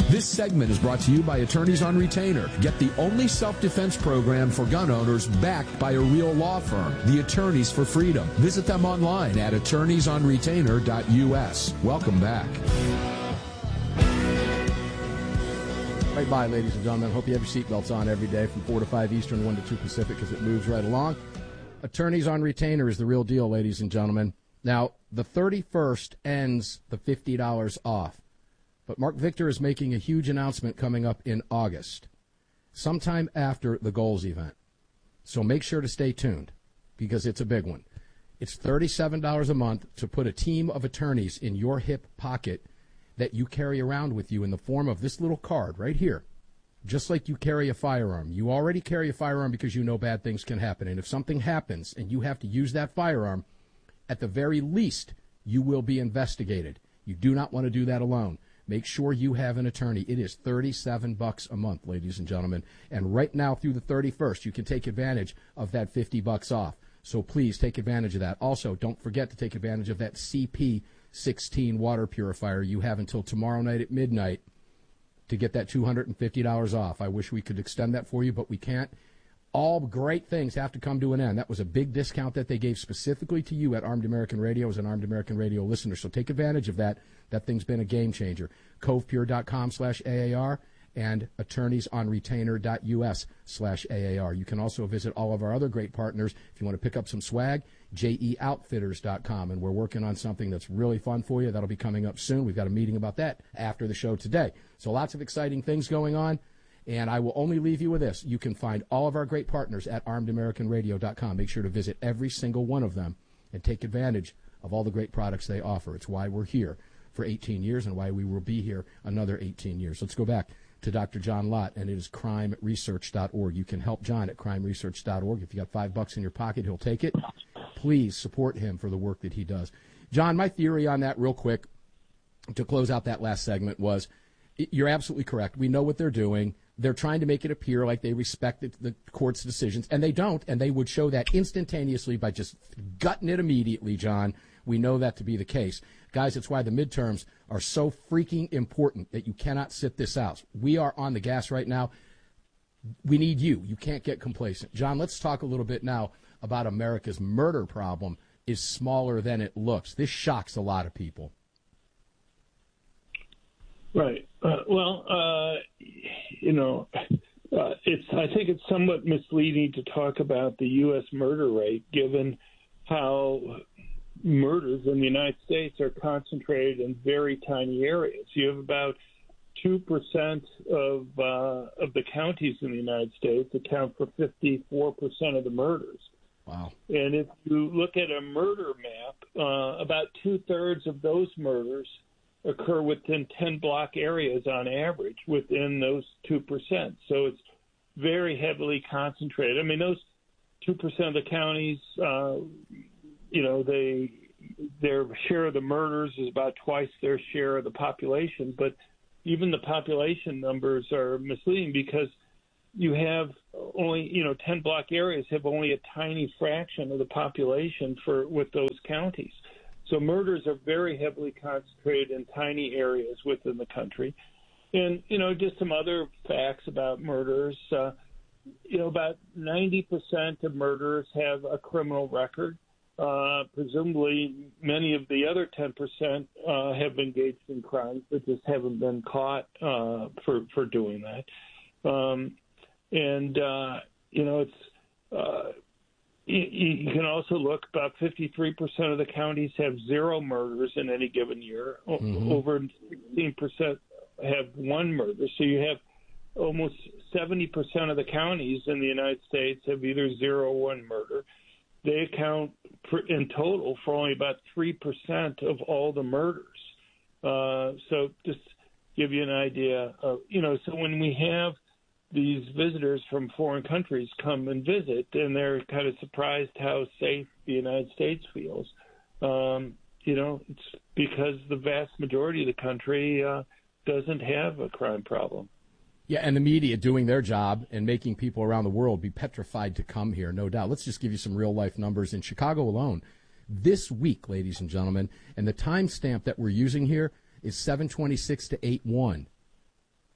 This segment is brought to you by Attorneys on Retainer. Get the only self-defense program for gun owners backed by a real law firm, the Attorneys for Freedom. Visit them online at attorneysonretainer.us. Welcome back. Right by, ladies and gentlemen. Hope you have your seatbelts on every day from 4 to 5 Eastern, 1 to 2 Pacific, as it moves right along. Attorneys on Retainer is the real deal, ladies and gentlemen. Now, the 31st ends the $50 off. But Mark Victor is making a huge announcement coming up in August, sometime after the goals event. So make sure to stay tuned, because it's a big one. It's $37 a month to put a team of attorneys in your hip pocket that you carry around with you in the form of this little card right here, just like you carry a firearm. You already carry a firearm because you know bad things can happen. And if something happens and you have to use that firearm, at the very least, you will be investigated. You do not want to do that alone. Make sure you have an attorney. It is $37 a month, ladies and gentlemen. And right now through the 31st, you can take advantage of that $50 off. So please take advantage of that. Also, don't forget to take advantage of that CP16 water purifier. You have until tomorrow night at midnight to get that $250 off. I wish we could extend that for you, but we can't. All great things have to come to an end. That was a big discount that they gave specifically to you at Armed American Radio as an Armed American Radio listener. So take advantage of that. That thing's been a game changer. CovePure.com/AAR and attorneysonretainer.us/AAR. You can also visit all of our other great partners if you want to pick up some swag, JEOutfitters.com. And we're working on something that's really fun for you. That'll be coming up soon. We've got a meeting about that after the show today. So lots of exciting things going on. And I will only leave you with this. You can find all of our great partners at armedamericanradio.com. Make sure to visit every single one of them and take advantage of all the great products they offer. It's why we're here for 18 years and why we will be here another 18 years. Let's go back to Dr. John Lott, and it is crimeresearch.org. You can help John at crimeresearch.org. If you got $5 in your pocket, he'll take it. Please support him for the work that he does. John, my theory on that real quick to close out that last segment was you're absolutely correct. We know what they're doing. They're trying to make it appear like they respect the court's decisions, and they don't, and they would show that instantaneously by just gutting it immediately, John. We know that to be the case. Guys, it's why the midterms are so freaking important that you cannot sit this out. We are on the gas right now. We need you. You can't get complacent. John, let's talk a little bit now about America's murder problem is smaller than it looks. This shocks a lot of people. Right. I think it's somewhat misleading to talk about the U.S. murder rate, given how murders in the United States are concentrated in very tiny areas. You have about 2% of the counties in the United States account for 54% of the murders. Wow. And if you look at a murder map, about two-thirds of those murders occur within 10-block areas on average within those 2%. So it's very heavily concentrated. I mean, those 2% of the counties, their share of the murders is about twice their share of the population. But even the population numbers are misleading because you have only, 10-block areas have only a tiny fraction of the population with those counties. So murders are very heavily concentrated in tiny areas within the country. And, just some other facts about murders. About 90% of murderers have a criminal record. Presumably, many of the other 10% have engaged in crimes, but just haven't been caught for doing that. You can also look, about 53% of the counties have zero murders in any given year. Mm-hmm. Over 16% have one murder. So you have almost 70% of the counties in the United States have either zero or one murder. They account in total for only about 3% of all the murders. So just give you an idea of, so when we have these visitors from foreign countries come and visit, and they're kind of surprised how safe the United States feels. It's because the vast majority of the country doesn't have a crime problem. Yeah, and the media doing their job and making people around the world be petrified to come here, no doubt. Let's just give you some real-life numbers. In Chicago alone, this week, ladies and gentlemen, and the timestamp that we're using here is 7/26 to 8/1.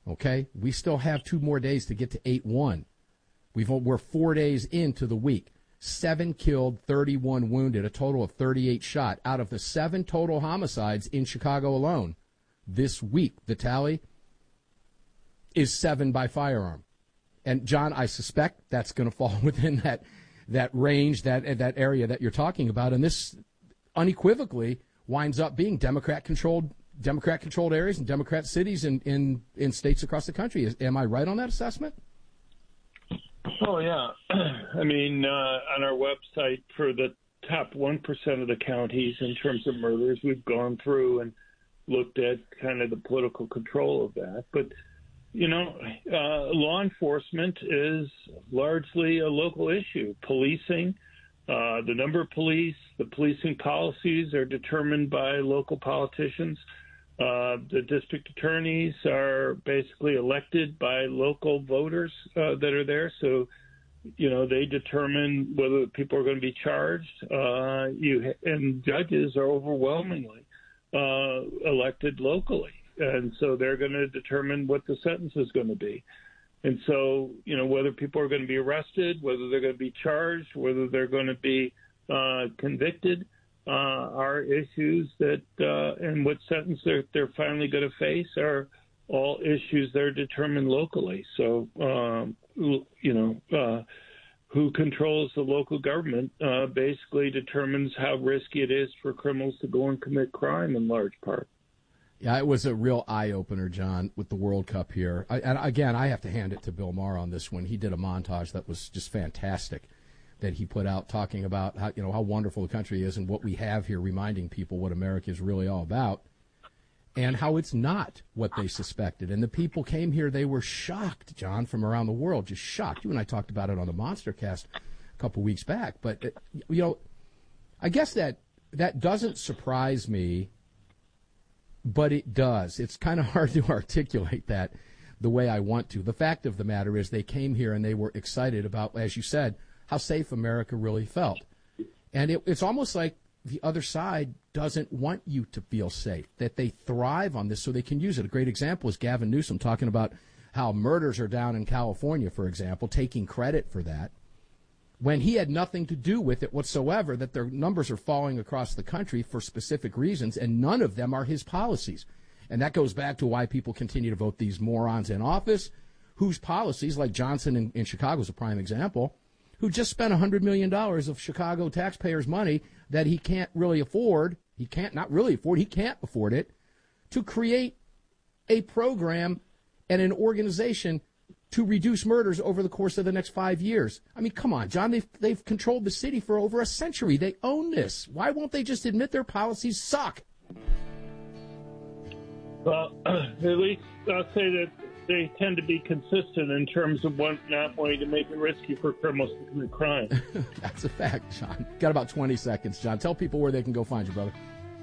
Okay? We still have 2 more days to get to 8-1. We're 4 days into the week. 7 killed, 31 wounded, a total of 38 shot. Out of the 7 total homicides in Chicago alone this week, the tally is 7 by firearm. And, John, I suspect that's going to fall within that range, that area that you're talking about. And this unequivocally winds up being Democrat-controlled areas and Democrat cities in states across the country. Am I right on that assessment? Oh, yeah. I mean, on our website for the top 1% of the counties in terms of murders, we've gone through and looked at kind of the political control of that. But, you know, law enforcement is largely a local issue. Policing, the number of police, the policing policies are determined by local politicians. The district attorneys are basically elected by local voters that are there. So, you know, they determine whether people are going to be charged. And judges are overwhelmingly elected locally. And so they're going to determine what the sentence is going to be. And so, you know, whether people are going to be arrested, whether they're going to be charged, whether they're going to be convicted, are issues that and what sentence they're finally going to face are all issues that are determined locally. So, who controls the local government basically determines how risky it is for criminals to go and commit crime in large part. Yeah, it was a real eye-opener, John, with the World Cup here. And again, I have to hand it to Bill Maher on this one. He did a montage that was just fantastic that he put out talking about how wonderful the country is and what we have here, reminding people what America is really all about and how it's not what they suspected. And the people came here, they were shocked, John, from around the world, just shocked. You and I talked about it on the Monstercast a couple weeks back. But, I guess that doesn't surprise me, but it does. It's kind of hard to articulate that the way I want to. The fact of the matter is they came here and they were excited about, as you said, how safe America really felt. And it's almost like the other side doesn't want you to feel safe, that they thrive on this so they can use it. A great example is Gavin Newsom talking about how murders are down in California, for example, taking credit for that, when he had nothing to do with it whatsoever, that their numbers are falling across the country for specific reasons, and none of them are his policies. And that goes back to why people continue to vote these morons in office, whose policies, like Johnson in Chicago is a prime example, who just spent $100 million of Chicago taxpayers' money that he can't really afford. He can't afford it, to create a program and an organization to reduce murders over the course of the next 5 years. I mean, come on, John, they've controlled the city for over a century. They own this. Why won't they just admit their policies suck? Well, at least I'll say that they tend to be consistent in terms of not wanting to make it risky for criminals to commit crime. That's a fact, John. Got about 20 seconds, John. Tell people where they can go find you, brother.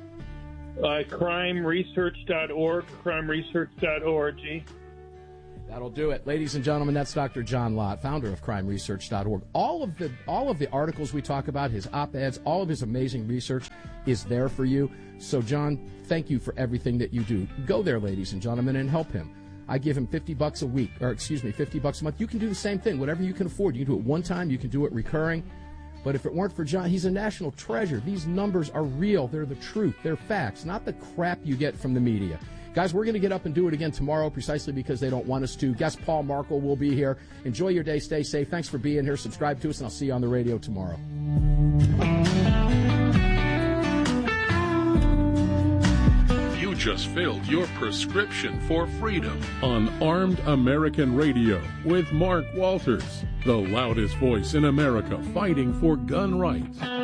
Crimeresearch.org, crimeresearch.org. That'll do it. Ladies and gentlemen, that's Dr. John Lott, founder of crimeresearch.org. All of the articles we talk about, his op-eds, all of his amazing research is there for you. So, John, thank you for everything that you do. Go there, ladies and gentlemen, and help him. I give him $50 a week, $50 a month. You can do the same thing, whatever you can afford. You can do it one time, you can do it recurring. But if it weren't for John, he's a national treasure. These numbers are real. They're the truth. They're facts, not the crap you get from the media. Guys, we're going to get up and do it again tomorrow precisely because they don't want us to. Guest Paul Markel will be here. Enjoy your day. Stay safe. Thanks for being here. Subscribe to us, and I'll see you on the radio tomorrow. You just filled your prescription for freedom on Armed American Radio with Mark Walters, the loudest voice in America fighting for gun rights.